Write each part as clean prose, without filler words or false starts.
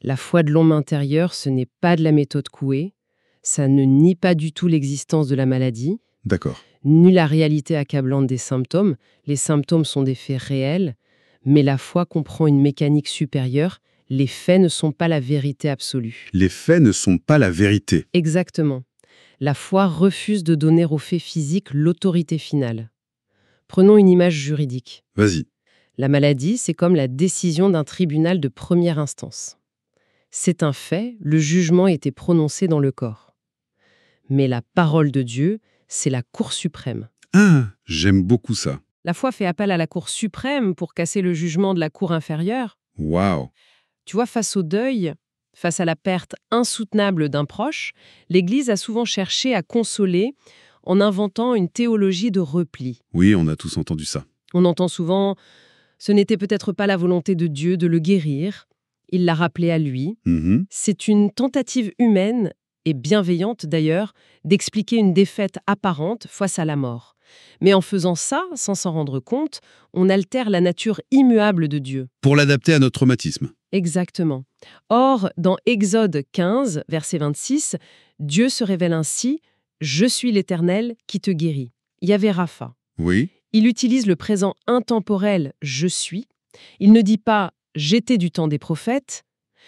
La foi de l'homme intérieur, ce n'est pas de la méthode Coué, ça ne nie pas du tout l'existence de la maladie, D'accord. ni la réalité accablante des symptômes. Les symptômes sont des faits réels, mais la foi comprend une mécanique supérieure. Les faits ne sont pas la vérité absolue. Les faits ne sont pas la vérité. Exactement. La foi refuse de donner aux faits physiques l'autorité finale. Prenons une image juridique. Vas-y. La maladie, c'est comme la décision d'un tribunal de première instance. C'est un fait, le jugement a été prononcé dans le corps. Mais la parole de Dieu, c'est la Cour suprême. Ah, j'aime beaucoup ça. La foi fait appel à la Cour suprême pour casser le jugement de la Cour inférieure. Waouh. Tu vois, face au deuil, face à la perte insoutenable d'un proche, l'Église a souvent cherché à consoler en inventant une théologie de repli. Oui, on a tous entendu ça. On entend souvent « ce n'était peut-être pas la volonté de Dieu de le guérir », il l'a rappelé à lui. Mhm. C'est une tentative humaine, et bienveillante d'ailleurs, d'expliquer une défaite apparente face à la mort. Mais en faisant ça, sans s'en rendre compte, on altère la nature immuable de Dieu. Pour l'adapter à notre traumatisme. Exactement. Or, dans Exode 15, verset 26, Dieu se révèle ainsi « Je suis l'Éternel qui te guérit ». Yahvé Rapha. Oui. Il utilise le présent intemporel « je suis ». Il ne dit pas « j'étais du temps des prophètes »,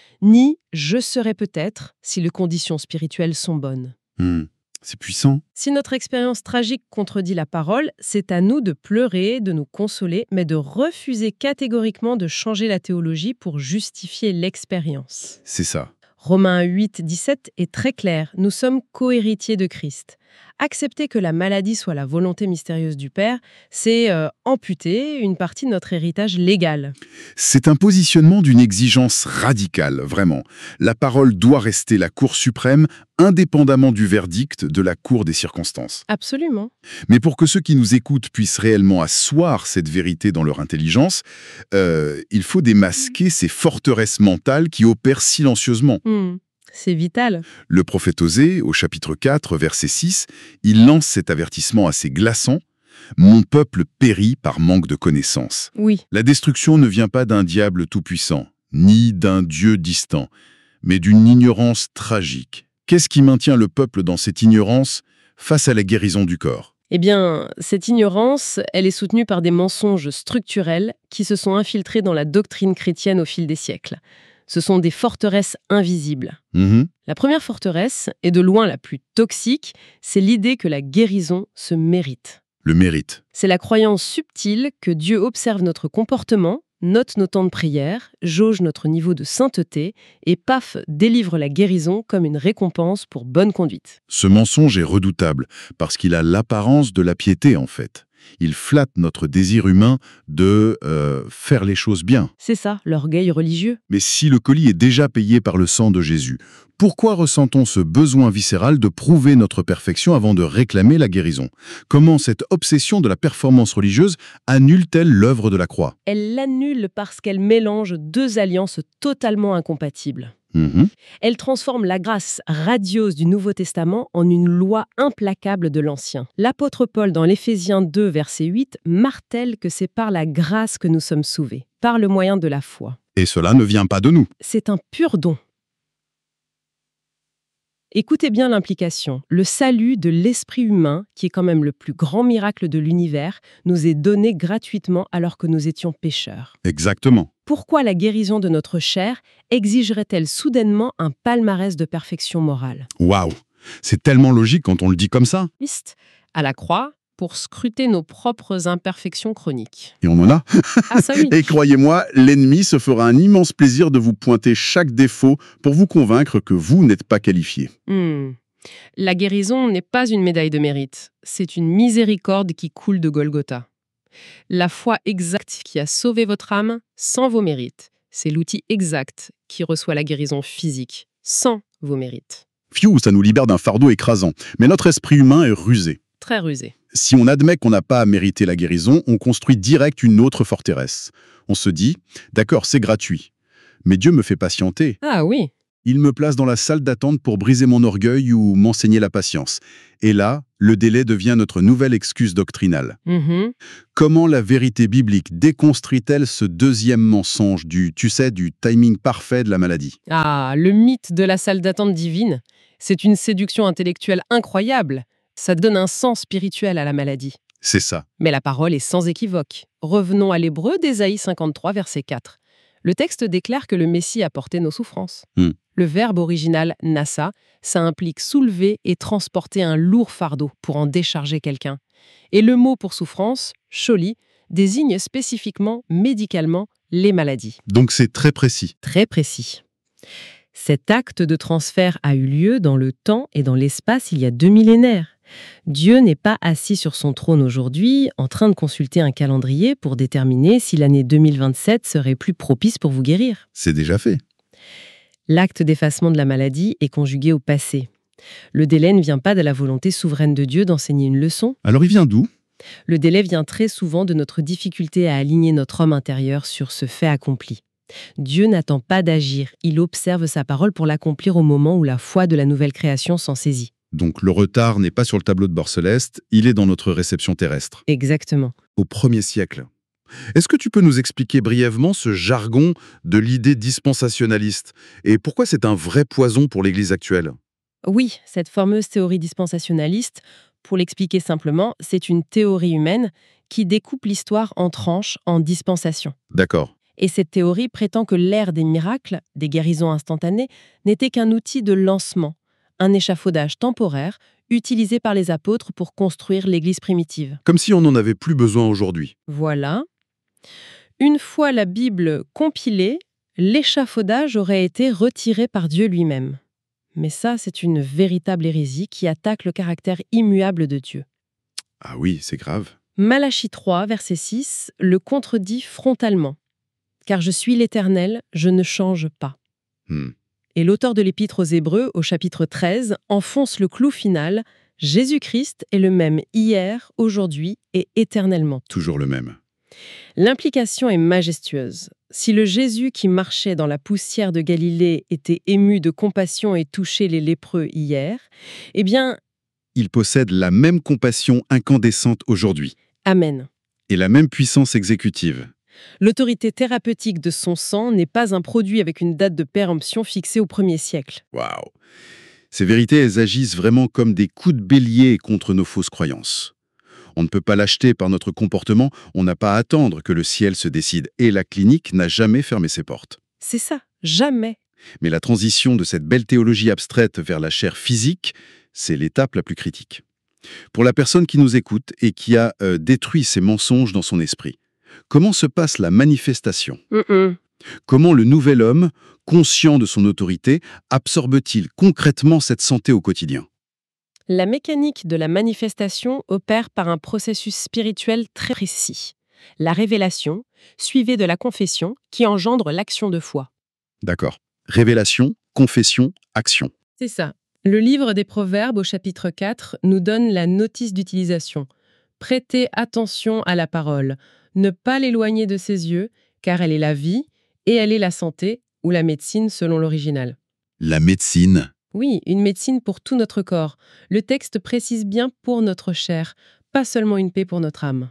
ni « je serai peut-être » si les conditions spirituelles sont bonnes. C'est puissant. Si notre expérience tragique contredit la parole, c'est à nous de pleurer, de nous consoler, mais de refuser catégoriquement de changer la théologie pour justifier l'expérience. C'est ça. Romains 8, 17 est très clair, nous sommes co-héritiers de Christ. Accepter que la maladie soit la volonté mystérieuse du Père, c'est amputer une partie de notre héritage légal. C'est un positionnement d'une exigence radicale, vraiment. La parole doit rester la Cour suprême, indépendamment du verdict de la Cour des circonstances. Absolument. Mais pour que ceux qui nous écoutent puissent réellement asseoir cette vérité dans leur intelligence, il faut démasquer ces forteresses mentales qui opèrent silencieusement. C'est vital. Le prophète Osée, au chapitre 4, verset 6, il lance cet avertissement assez glaçant. « Mon peuple périt par manque de connaissance. » Oui. La destruction ne vient pas d'un diable tout-puissant, ni d'un Dieu distant, mais d'une ignorance tragique. Qu'est-ce qui maintient le peuple dans cette ignorance face à la guérison du corps ? Eh bien, cette ignorance, elle est soutenue par des mensonges structurels qui se sont infiltrés dans la doctrine chrétienne au fil des siècles. Ce sont des forteresses invisibles. La première forteresse, et de loin la plus toxique, c'est l'idée que la guérison se mérite. Le mérite. C'est la croyance subtile que Dieu observe notre comportement, note nos temps de prière, jauge notre niveau de sainteté et paf, délivre la guérison comme une récompense pour bonne conduite. Ce mensonge est redoutable parce qu'il a l'apparence de la piété en fait. Il flatte notre désir humain de faire les choses bien. C'est ça, l'orgueil religieux. Mais si le colis est déjà payé par le sang de Jésus, pourquoi ressent-on ce besoin viscéral de prouver notre perfection avant de réclamer la guérison? Comment cette obsession de la performance religieuse annule-t-elle l'œuvre de la croix? Elle l'annule parce qu'elle mélange deux alliances totalement incompatibles. Elle transforme la grâce radieuse du Nouveau Testament en une loi implacable de l'Ancien. L'apôtre Paul, dans l'Éphésiens 2, verset 8, martèle que c'est par la grâce que nous sommes sauvés, par le moyen de la foi. Et cela ne vient pas de nous. C'est un pur don. Écoutez bien l'implication. Le salut de l'esprit humain, qui est quand même le plus grand miracle de l'univers, nous est donné gratuitement alors que nous étions pécheurs. Exactement. Pourquoi la guérison de notre chair exigerait-elle soudainement un palmarès de perfection morale? Waouh! C'est tellement logique quand on le dit comme ça. À la croix, pour scruter nos propres imperfections chroniques. Et on en a. Ah ça oui. Et croyez-moi, l'ennemi se fera un immense plaisir de vous pointer chaque défaut pour vous convaincre que vous n'êtes pas qualifié. La guérison n'est pas une médaille de mérite. C'est une miséricorde qui coule de Golgotha. La foi exacte qui a sauvé votre âme sans vos mérites, c'est l'outil exact qui reçoit la guérison physique sans vos mérites. Pfiou, ça nous libère d'un fardeau écrasant. Mais notre esprit humain est rusé. Très rusé. Si on admet qu'on n'a pas à mériter la guérison, on construit direct une autre forteresse. On se dit, d'accord, c'est gratuit, mais Dieu me fait patienter. Ah oui. Il me place dans la salle d'attente pour briser mon orgueil ou m'enseigner la patience. Et là, le délai devient notre nouvelle excuse doctrinale. Mhm. Comment la vérité biblique déconstruit-elle ce deuxième mensonge du timing parfait de la maladie? Ah, le mythe de la salle d'attente divine, c'est une séduction intellectuelle incroyable. Ça donne un sens spirituel à la maladie. C'est ça. Mais la parole est sans équivoque. Revenons à l'hébreu d'Ésaïe 53, verset 4. Le texte déclare que le Messie a porté nos souffrances. Le verbe original « nassa », ça implique soulever et transporter un lourd fardeau pour en décharger quelqu'un. Et le mot pour souffrance, « sholi », désigne spécifiquement, médicalement, les maladies. Donc c'est très précis. Très précis. Cet acte de transfert a eu lieu dans le temps et dans l'espace il y a 2 millénaires. Dieu n'est pas assis sur son trône aujourd'hui, en train de consulter un calendrier pour déterminer si l'année 2027 serait plus propice pour vous guérir. C'est déjà fait. L'acte d'effacement de la maladie est conjugué au passé. Le délai ne vient pas de la volonté souveraine de Dieu d'enseigner une leçon. Alors il vient d'où? Le délai vient très souvent de notre difficulté à aligner notre homme intérieur sur ce fait accompli. Dieu n'attend pas d'agir, il observe sa parole pour l'accomplir au moment où la foi de la nouvelle création s'en saisit. Donc le retard n'est pas sur le tableau de bord céleste, il est dans notre réception terrestre. Exactement. Au 1er siècle. Est-ce que tu peux nous expliquer brièvement ce jargon de l'idée dispensationaliste et pourquoi c'est un vrai poison pour l'Église actuelle? Oui, cette fameuse théorie dispensationaliste, pour l'expliquer simplement, c'est une théorie humaine qui découpe l'histoire en tranches, en dispensations. D'accord. Et cette théorie prétend que l'ère des miracles, des guérisons instantanées, n'était qu'un outil de lancement, un échafaudage temporaire utilisé par les apôtres pour construire l'Église primitive. Comme si on n'en avait plus besoin aujourd'hui. Voilà. Une fois la Bible compilée, l'échafaudage aurait été retiré par Dieu lui-même. Mais ça, c'est une véritable hérésie qui attaque le caractère immuable de Dieu. Ah oui, c'est grave. Malachie 3, verset 6, le contredit frontalement. « Car je suis l'Éternel, je ne change pas. » Et l'auteur de l'Épître aux Hébreux, au chapitre 13, enfonce le clou final. Jésus-Christ est le même hier, aujourd'hui et éternellement. Toujours le même. L'implication est majestueuse. Si le Jésus qui marchait dans la poussière de Galilée était ému de compassion et touchait les lépreux hier, eh bien... il possède la même compassion incandescente aujourd'hui. Amen. Et la même puissance exécutive. L'autorité thérapeutique de son sang n'est pas un produit avec une date de péremption fixée au 1er siècle. Waouh! Ces vérités, elles agissent vraiment comme des coups de bélier contre nos fausses croyances. On ne peut pas l'acheter par notre comportement, on n'a pas à attendre que le ciel se décide. Et la clinique n'a jamais fermé ses portes. C'est ça, jamais. Mais la transition de cette belle théologie abstraite vers la chair physique, c'est l'étape la plus critique. Pour la personne qui nous écoute et qui a détruit ces mensonges dans son esprit, comment se passe la manifestation? Comment le nouvel homme, conscient de son autorité, absorbe-t-il concrètement cette santé au quotidien? La mécanique de la manifestation opère par un processus spirituel très précis. La révélation, suivie de la confession, qui engendre l'action de foi. D'accord. Révélation, confession, action. C'est ça. Le livre des Proverbes, au chapitre 4, nous donne la notice d'utilisation. Prêtez attention à la parole. Ne pas l'éloigner de ses yeux, car elle est la vie et elle est la santé, ou la médecine selon l'original. La médecine. Oui, une médecine pour tout notre corps. Le texte précise bien pour notre chair, pas seulement une paix pour notre âme.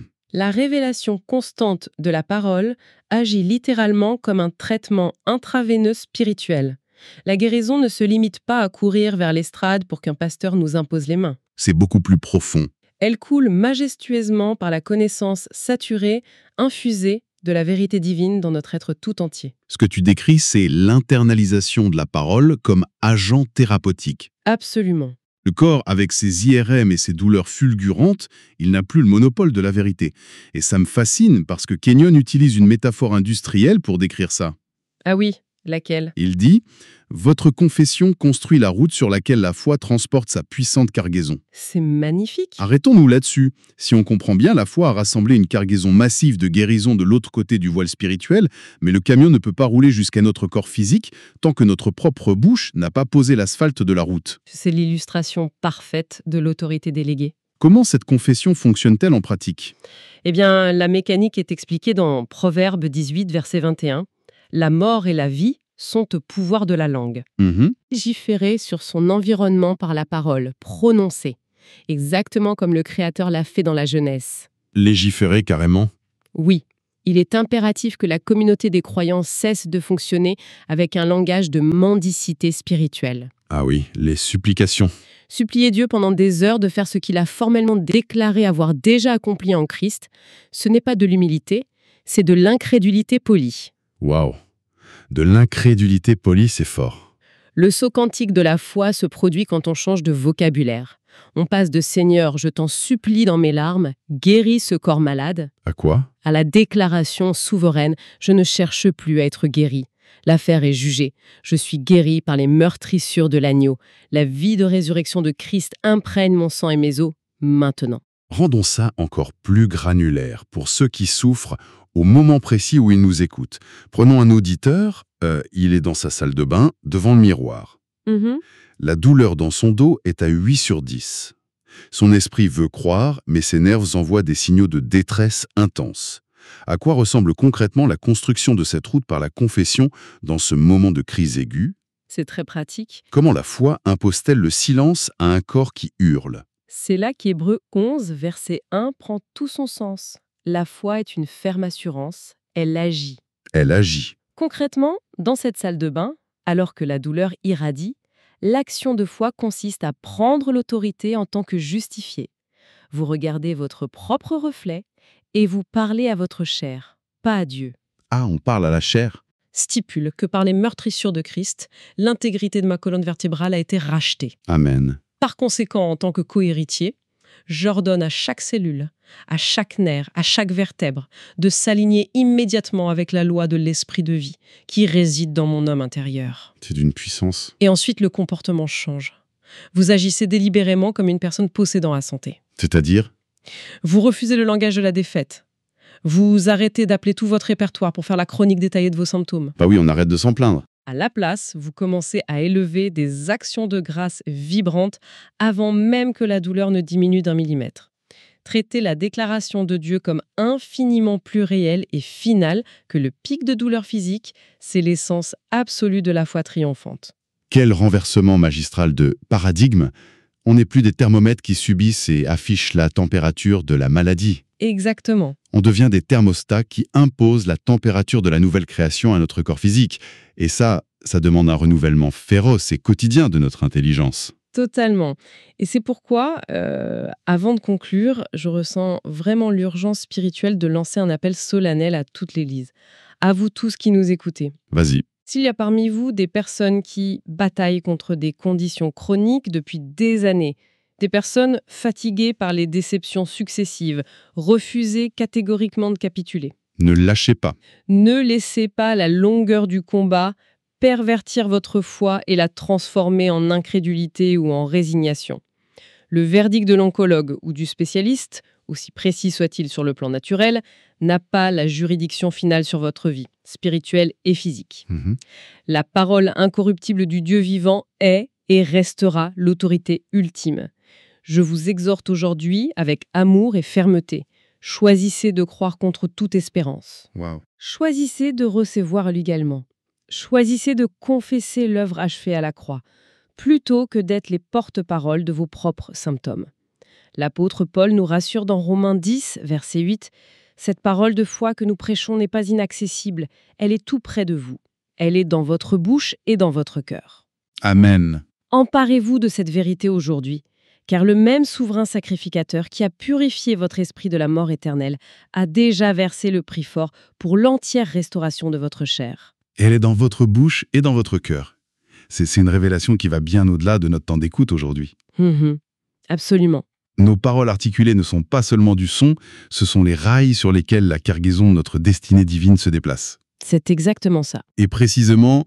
La révélation constante de la parole agit littéralement comme un traitement intraveineux spirituel. La guérison ne se limite pas à courir vers l'estrade pour qu'un pasteur nous impose les mains. C'est beaucoup plus profond. Elle coule majestueusement par la connaissance saturée, infusée de la vérité divine dans notre être tout entier. Ce que tu décris, c'est l'internalisation de la parole comme agent thérapeutique. Absolument. Le corps, avec ses IRM et ses douleurs fulgurantes, il n'a plus le monopole de la vérité. Et ça me fascine parce que Kenyon utilise une métaphore industrielle pour décrire ça. Ah oui, laquelle? Il dit « Votre confession construit la route sur laquelle la foi transporte sa puissante cargaison. » C'est magnifique. Arrêtons-nous là-dessus. Si on comprend bien, la foi a rassemblé une cargaison massive de guérison de l'autre côté du voile spirituel, mais le camion ne peut pas rouler jusqu'à notre corps physique tant que notre propre bouche n'a pas posé l'asphalte de la route. C'est l'illustration parfaite de l'autorité déléguée. Comment cette confession fonctionne-t-elle en pratique? Eh bien, la mécanique est expliquée dans Proverbe 18, verset 21. « La mort et la vie sont au pouvoir de la langue. Mhm. Légiférer sur son environnement par la parole, prononcée, exactement comme le Créateur l'a fait dans la Genèse. Légiférer carrément. Oui, il est impératif que la communauté des croyants cesse de fonctionner avec un langage de mendicité spirituelle. Ah oui, les supplications. Supplier Dieu pendant des heures de faire ce qu'il a formellement déclaré avoir déjà accompli en Christ, ce n'est pas de l'humilité, c'est de l'incrédulité polie. Waouh. De l'incrédulité polie, c'est fort. Le saut quantique de la foi se produit quand on change de vocabulaire. On passe de Seigneur, je t'en supplie dans mes larmes, guéris ce corps malade, À quoi? à la déclaration souveraine, je ne cherche plus à être guéri. L'affaire est jugée. Je suis guéri par les meurtrissures de l'agneau. La vie de résurrection de Christ imprègne mon sang et mes os, maintenant. Rendons ça encore plus granulaire pour ceux qui souffrent au moment précis où ils nous écoutent. Prenons un auditeur, il est dans sa salle de bain, devant le miroir. La douleur dans son dos est à 8 sur 10. Son esprit veut croire, mais ses nerfs envoient des signaux de détresse intense. À quoi ressemble concrètement la construction de cette route par la confession dans ce moment de crise aiguë? C'est très pratique. Comment la foi impose-t-elle le silence à un corps qui hurle? C'est là qu'Hébreux 11, verset 1 prend tout son sens. La foi est une ferme assurance, elle agit. Elle agit. Concrètement, dans cette salle de bain, alors que la douleur irradie, l'action de foi consiste à prendre l'autorité en tant que justifié. Vous regardez votre propre reflet et vous parlez à votre chair, pas à Dieu. Ah, on parle à la chair? Stipule que par les meurtrissures de Christ, l'intégrité de ma colonne vertébrale a été rachetée. Amen. Par conséquent, en tant que co-héritier, j'ordonne à chaque cellule, à chaque nerf, à chaque vertèbre, de s'aligner immédiatement avec la loi de l'esprit de vie qui réside dans mon homme intérieur. C'est d'une puissance. Et ensuite, le comportement change. Vous agissez délibérément comme une personne possédant la santé. C'est-à-dire? Vous refusez le langage de la défaite. Vous arrêtez d'appeler tout votre répertoire pour faire la chronique détaillée de vos symptômes. Bah oui, on arrête de s'en plaindre. À la place, vous commencez à élever des actions de grâce vibrantes avant même que la douleur ne diminue d'1 millimètre. Traitez la déclaration de Dieu comme infiniment plus réelle et finale que le pic de douleur physique, c'est l'essence absolue de la foi triomphante. Quel renversement magistral de paradigme! On n'est plus des thermomètres qui subissent et affichent la température de la maladie. Exactement. On devient des thermostats qui imposent la température de la nouvelle création à notre corps physique. Et ça demande un renouvellement féroce et quotidien de notre intelligence. Totalement. Et c'est pourquoi, avant de conclure, je ressens vraiment l'urgence spirituelle de lancer un appel solennel à toute l'Église. À vous tous qui nous écoutez. Vas-y. S'il y a parmi vous des personnes qui bataillent contre des conditions chroniques depuis des années, des personnes fatiguées par les déceptions successives, refusez catégoriquement de capituler. Ne lâchez pas. Ne laissez pas la longueur du combat pervertir votre foi et la transformer en incrédulité ou en résignation. Le verdict de l'oncologue ou du spécialiste, aussi précis soit-il sur le plan naturel, n'a pas la juridiction finale sur votre vie, spirituelle et physique. La parole incorruptible du Dieu vivant est et restera l'autorité ultime. Je vous exhorte aujourd'hui avec amour et fermeté. Choisissez de croire contre toute espérance. Wow. Choisissez de recevoir légalement. Choisissez de confesser l'œuvre achevée à la croix, plutôt que d'être les porte-paroles de vos propres symptômes. L'apôtre Paul nous rassure dans Romains 10, verset 8, « Cette parole de foi que nous prêchons n'est pas inaccessible, elle est tout près de vous. Elle est dans votre bouche et dans votre cœur. » Amen. Emparez-vous de cette vérité aujourd'hui, car le même souverain sacrificateur qui a purifié votre esprit de la mort éternelle a déjà versé le prix fort pour l'entière restauration de votre chair. Elle est dans votre bouche et dans votre cœur. C'est une révélation qui va bien au-delà de notre temps d'écoute aujourd'hui. Absolument. Nos paroles articulées ne sont pas seulement du son, ce sont les rails sur lesquels la cargaison de notre destinée divine se déplace. C'est exactement ça. Et précisément,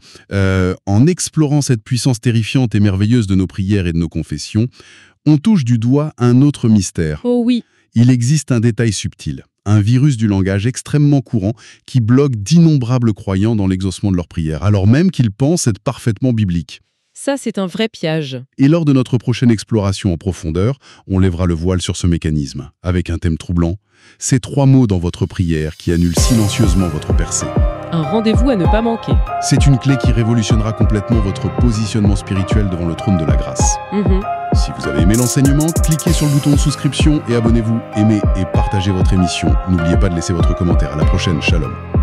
en explorant cette puissance terrifiante et merveilleuse de nos prières et de nos confessions, on touche du doigt un autre mystère. Oh oui. Il existe un détail subtil, un virus du langage extrêmement courant qui bloque d'innombrables croyants dans l'exaucement de leurs prières, alors même qu'ils pensent être parfaitement bibliques. Ça, c'est un vrai piège. Et lors de notre prochaine exploration en profondeur, on lèvera le voile sur ce mécanisme, avec un thème troublant, ces 3 mots dans votre prière qui annulent silencieusement votre percée. Un rendez-vous à ne pas manquer. C'est une clé qui révolutionnera complètement votre positionnement spirituel devant le trône de la grâce. Si vous avez aimé l'enseignement, cliquez sur le bouton souscription et abonnez-vous. Aimez et partagez votre émission. N'oubliez pas de laisser votre commentaire. À la prochaine. Shalom.